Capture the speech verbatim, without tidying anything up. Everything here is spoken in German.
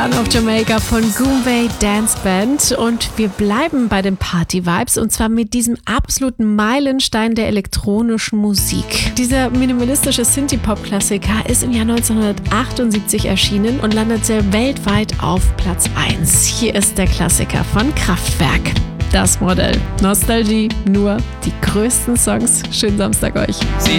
Son of Jamaica von Goombay Dance Band und wir bleiben bei den Party-Vibes und zwar mit diesem absoluten Meilenstein der elektronischen Musik. Dieser minimalistische Synthie-Pop-Klassiker ist im Jahr neunzehnhundertachtundsiebzig erschienen und landete weltweit auf Platz eins. Hier ist der Klassiker von Kraftwerk. Das Modell. Nostalgie, nur die größten Songs. Schönen Samstag euch. Sie